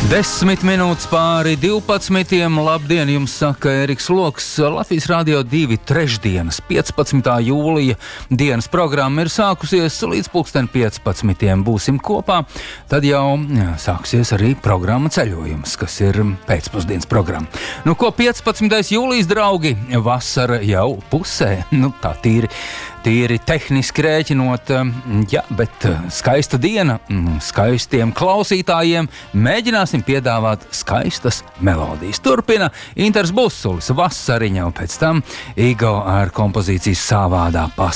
10 minūtes pāri 12. Labdien, jums saka Eriks Loks. Latvijas Radio 2 trešdienas, 15. jūlija dienas programma ir sākusies līdz 15. Būsim kopā. Tad jau sāksies arī programma Ceļojums, kas ir pēcpusdienas programma. Nu ko, 15. jūlijas, draugi, vasara jau pusē. Nu tā tīri tehniski rēķinot, jā, bet skaista diena, skaistiem klausītājiem mēģināsim piedāvāt skaistas melodijas. Turpina Inters Busulis, vasariņa, un pēc tam Igo ar kompozīcijas Savādā pasaulē.